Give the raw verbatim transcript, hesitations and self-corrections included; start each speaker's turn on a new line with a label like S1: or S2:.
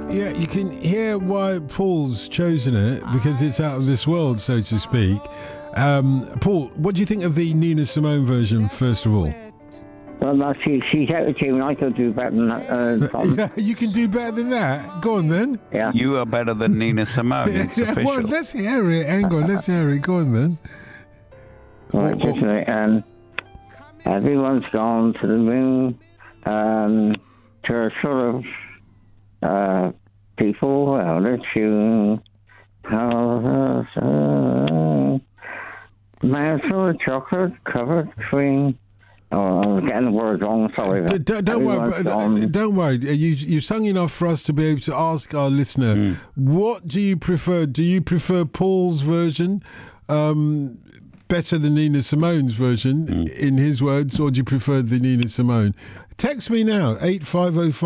S1: Yeah, you can hear why Paul's chosen it, because it's out of this world, so to speak. Um, Paul, what do you think of the Nina Simone version, first of all?
S2: Well, no, she, she's out of tune. I could do better than that, uh, Tom.
S1: Yeah, you can do better than that. Go on, then.
S2: Yeah.
S3: You are better than Nina Simone. It's
S1: Yeah,
S3: official.
S1: well, let's hear it. Hang on, let's hear it. Go on, then.
S2: Right,
S1: What-
S2: just a minute. Um, everyone's gone to the moon. Um, to a sort of uh, people out of tune. How uh, mouthful of chocolate covered cream. Oh, I'm getting the words wrong. Sorry.
S1: D- d- don't worry.
S2: Everyone's
S1: but-
S2: gone.
S1: Don't worry. You you sung enough for us to be able to ask our listener,
S3: Mm.
S1: what do you prefer? Do you prefer Paul's version um, better than Nina Simone's version,
S3: Mm.
S1: in his words, or do you prefer the Nina Simone? Text me now, eight five oh five.